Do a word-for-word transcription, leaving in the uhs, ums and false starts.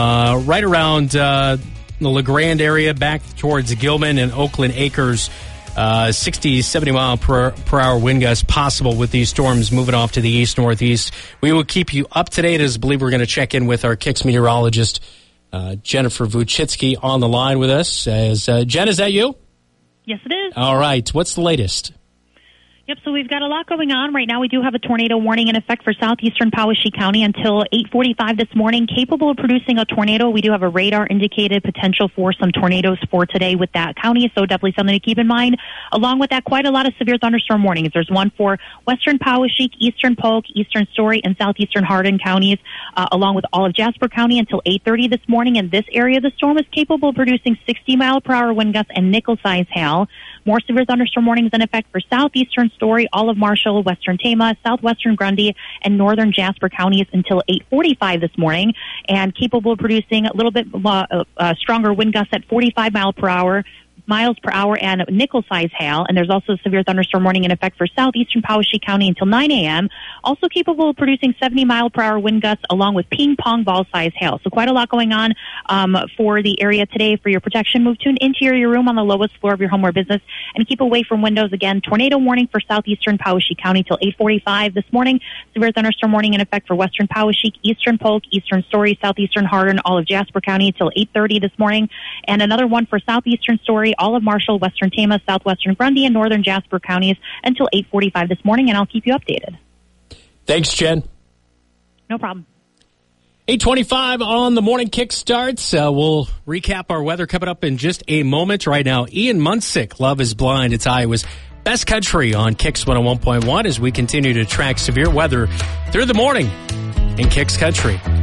Uh, right around uh, the LeGrand area, back towards Gilman and Oakland Acres. Uh, sixty, seventy mile per, per hour wind gusts possible with these storms moving off to the east northeast. We will keep you up to date. As I believe we're going to check in with our Kicks meteorologist, uh, Jennifer Vuchitsky, on the line with us. As uh, Jen, is that you? Yes, it is. All right. What's the latest? Yep, so we've got a lot going on. Right now we do have a tornado warning in effect for southeastern Poweshiek County until eight forty-five this morning, capable of producing a tornado. We do have a radar-indicated potential for some tornadoes for today with that county, so definitely something to keep in mind. Along with that, quite a lot of severe thunderstorm warnings. There's one for western Poweshiek, eastern Polk, eastern Story, and southeastern Hardin counties, uh, along with all of Jasper County until eight thirty this morning. In this area, the storm is capable of producing sixty mile per hour wind gusts and nickel-size hail. More severe thunderstorm warnings in effect for southeastern Story, all of Marshall, western Tama, southwestern Grundy, and northern Jasper counties until eight forty-five this morning, and capable of producing a little bit uh, uh, stronger wind gusts at forty-five mile per hour. Miles per hour and nickel-size hail, and there's also a severe thunderstorm warning in effect for southeastern Poweshiek County until nine a.m., also capable of producing seventy mile per hour wind gusts along with ping-pong ball-size hail. So quite a lot going on um, for the area today. For your protection, move to an interior room on the lowest floor of your home or business and keep away from windows. Again, tornado warning for southeastern Poweshiek County till eight forty-five this morning. Severe thunderstorm warning in effect for western Poweshiek, eastern Polk, eastern Story, southeastern Hardin, all of Jasper County till eight thirty this morning, and another one for southeastern Story, all of Marshall, western Tama, southwestern Grundy, and northern Jasper counties until eight forty-five this morning, and I'll keep you updated. Thanks, Jen. No problem. eight twenty-five on the morning kick starts. Uh, we'll recap our weather coming up in just a moment. Right now, Ian Munsick, Love is Blind. It's Iowa's best country on Kicks one oh one point one as we continue to track severe weather through the morning in Kicks Country.